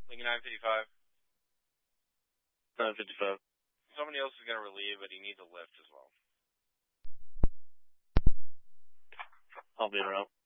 Lincoln 955. 955. Somebody else is going to relieve, but he needs a lift as well. I'll be around.